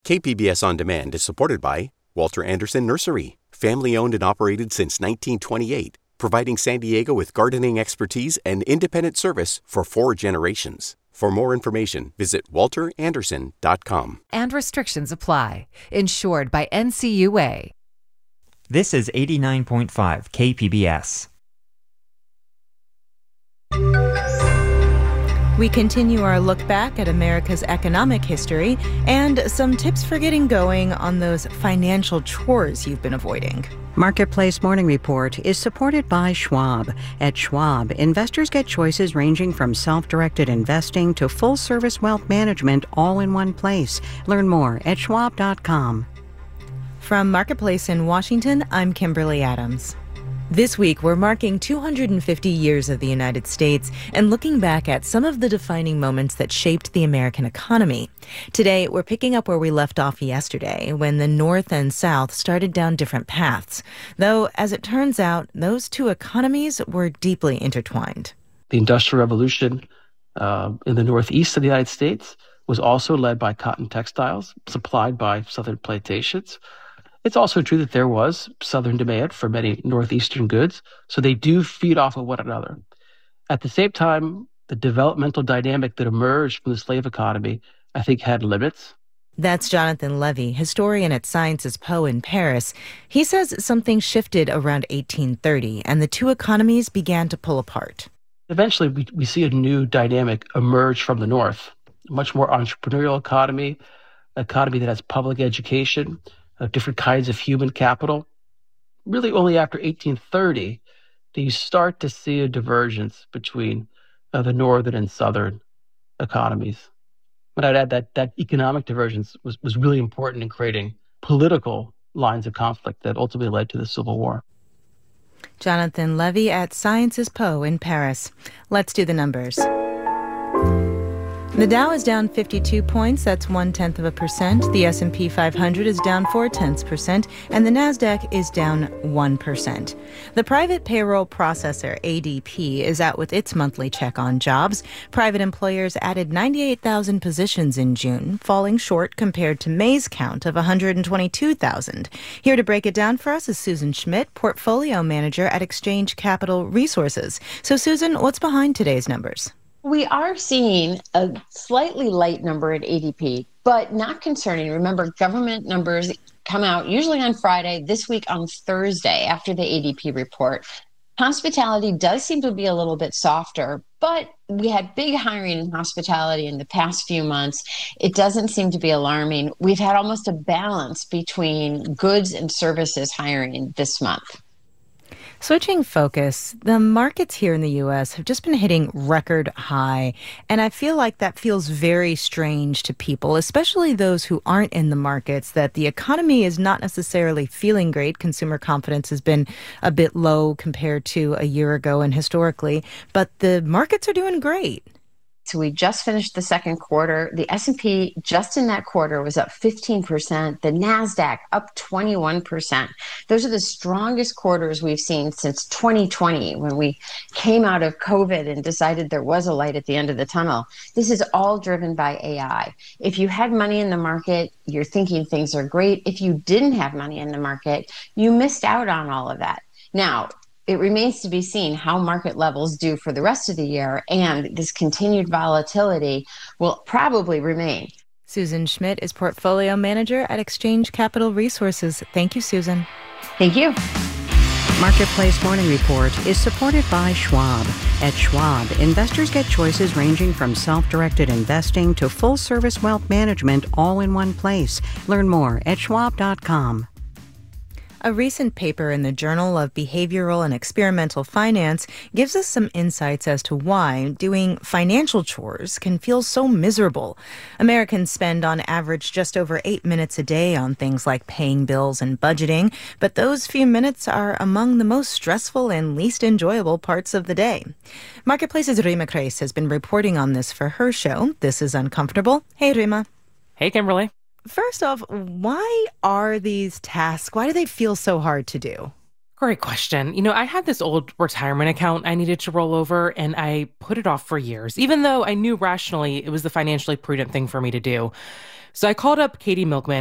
KPBS On Demand is supported by Walter Anderson Nursery, family-owned and operated since 1928, providing San Diego with gardening expertise and independent service for 4 generations. For more information, visit walteranderson.com. And restrictions apply. Insured by NCUA. This is 89.5 KPBS. We continue our look back at America's economic history and some tips for getting going on those financial chores you've been avoiding. Marketplace Morning Report is supported by Schwab. At Schwab, investors get choices ranging from self-directed investing to full-service wealth management all in one place. Learn more at schwab.com. From Marketplace in Washington, I'm Kimberly Adams. This week, we're marking 250 years of the United States and looking back at some of the defining moments that shaped the American economy. Today, we're picking up where we left off yesterday, when the North and South started down different paths. Though, as it turns out, those two economies were deeply intertwined. The Industrial Revolution in the Northeast of the United States was also led by cotton textiles supplied by Southern plantations. It's also true that there was Southern demand for many Northeastern goods, so they do feed off of one another. At the same time, the developmental dynamic that emerged from the slave economy, I think, had limits. That's Jonathan Levy, historian at Sciences Po in Paris. He says something shifted around 1830, and the two economies began to pull apart. Eventually, we see a new dynamic emerge from the North, a much more entrepreneurial economy that has public education, different kinds of human capital. Really only after 1830 do you start to see a divergence between the northern and southern economies. But I'd add that economic divergence was really important in creating political lines of conflict that ultimately led to the Civil War. Jonathan Levy at Sciences Po in Paris. Let's do the numbers. The Dow is down 52 points, that's 0.1%. The S&P 500 is down 0.4%, and the Nasdaq is down 1%. The private payroll processor, ADP, is out with its monthly check on jobs. Private employers added 98,000 positions in June, falling short compared to May's count of 122,000. Here to break it down for us is Susan Schmidt, portfolio manager at Exchange Capital Resources. So, Susan, what's behind today's numbers? We are seeing a slightly light number at ADP, but not concerning. Remember, government numbers come out usually on Friday, this week on Thursday after the ADP report. Hospitality does seem to be a little bit softer, but we had big hiring in hospitality in the past few months. It doesn't seem to be alarming. We've had almost a balance between goods and services hiring this month. Switching focus, the markets here in the U.S. have just been hitting record high, and I feel like that feels very strange to people, especially those who aren't in the markets, that the economy is not necessarily feeling great. Consumer confidence has been a bit low compared to a year ago and historically, but the markets are doing great. So we just finished the second quarter. The S&P just in that quarter was up 15%. The NASDAQ up 21%. Those are the strongest quarters we've seen since 2020 when we came out of COVID and decided there was a light at the end of the tunnel. This is all driven by AI. If you had money in the market, you're thinking things are great. If you didn't have money in the market, you missed out on all of that. Now, it remains to be seen how market levels do for the rest of the year, and this continued volatility will probably remain. Susan Schmidt is portfolio manager at Exchange Capital Resources. Thank you, Susan. Thank you. Marketplace Morning Report is supported by Schwab. At Schwab, investors get choices ranging from self-directed investing to full-service wealth management all in one place. Learn more at schwab.com. A recent paper in the Journal of Behavioral and Experimental Finance gives us some insights as to why doing financial chores can feel so miserable. Americans spend on average just over 8 minutes a day on things like paying bills and budgeting, but those few minutes are among the most stressful and least enjoyable parts of the day. Marketplace's Rima Kreis has been reporting on this for her show, This is Uncomfortable. Hey, Rima. Hey, Kimberly. First off, why are these tasks, why do they feel so hard to do? Great question. I had this old retirement account I needed to roll over, and I put it off for years, even though I knew rationally it was the financially prudent thing for me to do. So I called up Katie Milkman,